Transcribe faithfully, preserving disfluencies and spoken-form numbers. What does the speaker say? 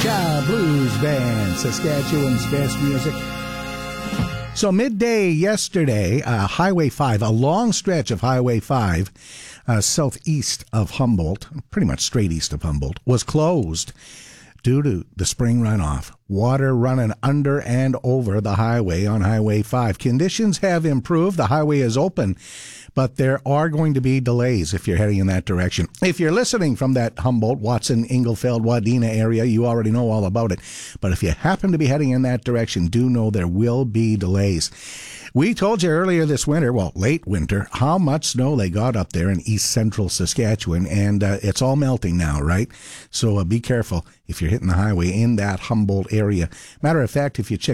Ska Blues Band, Saskatchewan's best music. So midday yesterday, uh, Highway five, a long stretch of Highway five, uh, southeast of Humboldt, pretty much straight east of Humboldt, was closed due to the spring runoff. Water running under and over the highway on Highway five. Conditions have improved. The highway is open, but there are going to be delays if you're heading in that direction. If you're listening from that Humboldt, Watson, Inglefeld, Wadena area, you already know all about it. But if you happen to be heading in that direction, do know there will be delays. We told you earlier this winter, well, late winter, how much snow they got up there in east central Saskatchewan, and uh, it's all melting now, right? So uh, be careful if you're hitting the highway in that Humboldt area. Matter of fact, if you check